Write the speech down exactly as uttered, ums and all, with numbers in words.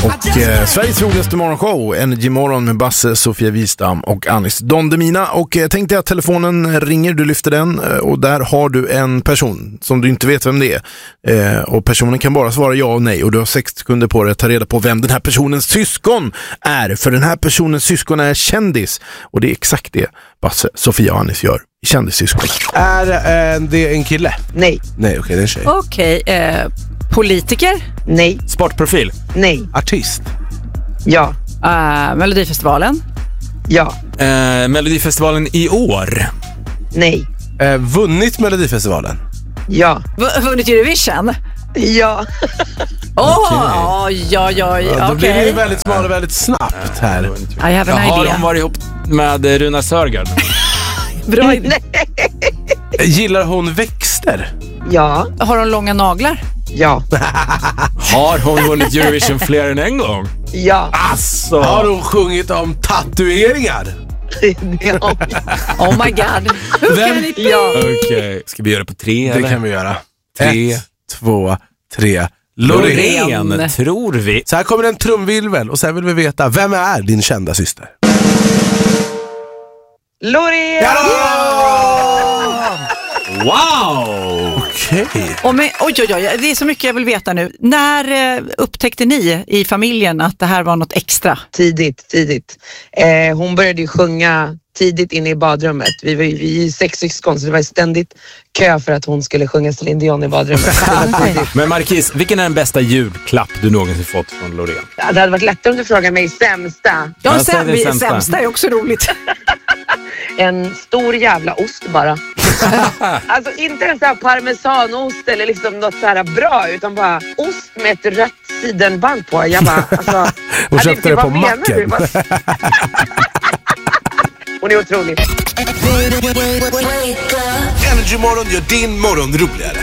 Och eh, Sveriges roligaste morgonshow, Energy Morgon med Basse, Sofia Wistam och Anis Don Demina. Och eh, tänkte att telefonen ringer, du lyfter den eh, och där har du en person som du inte vet vem det är. Eh, och personen kan bara svara ja och nej och du har sex sekunder på dig att ta reda på vem den här personens syskon är. För den här personens syskon är kändis och det är exakt det Basse, Sofia och Anis gör. Kändissyskon. Är eh, det en kille? Nej. Nej, okej, okay, det är en tjej. Okej, okay, eh, politiker? Nej. Sportprofil? Nej. Artist? Ja. Uh, Melodifestivalen? Ja. Eh, Melodifestivalen i år? Nej. Eh, vunnit Melodifestivalen? Ja. V- vunnit Eurovision? Ja. Åh, oh, okay. ja, ja, ja, ja. Då okay. blir det ju väldigt smart och väldigt snabbt här. I have an har idea. de varit ihop med Runa Sörgard? Bra idé. Gillar hon växter? Ja. Har hon långa naglar? Ja. Har hon vunnit Eurovision fler än en gång? Ja. Asså. Har hon sjungit om tatueringar? Ja. Oh my god. Who can it be? Ja. Okej, okay. Ska vi göra på tre? Det eller? kan vi göra. Tre. Ett, två, tre. Loreen, Loreen, tror vi. Så här kommer en trumvirvel och sen vill vi veta, vem är din kända syster? Loreen! Ja! Wow! Okej. Okay. Oh, men, oj, oj, oj, det är så mycket jag vill veta nu. När eh, upptäckte ni i familjen att det här var något extra? Tidigt, tidigt. Eh, hon började ju sjunga tidigt inne i badrummet. Vi var ju vi är sex syskon så det var ständigt kö för att hon skulle sjunga Celine Dion i badrummet. Men Marquis, vilken är den bästa julklapp du någonsin fått från Loreen? Ja, det hade varit lättare om du frågar mig sämsta. Ja, Vad säger säm- det vi, sämsta? sämsta är också roligt. En stor jävla ost bara. Alltså inte en sån här parmesanost eller liksom något så här bra utan bara ost med ett rött sidenband på. Jag bara, alltså... Hon köpte det på macken. Hon är otrolig. Energy Morgon gör din morgon roligare.